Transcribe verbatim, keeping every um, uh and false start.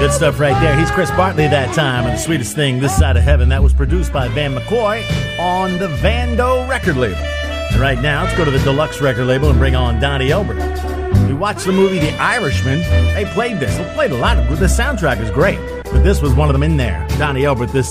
Good stuff right there. He's Chris Bartley that time, and the sweetest thing this side of heaven. That was produced by Van McCoy on the Vando record label. And right now, let's go to the Deluxe record label and bring on Donnie Elbert. We watched the movie The Irishman. They played this. They played a lot of. The soundtrack is great, but this was one of them in there. Donnie Elbert, this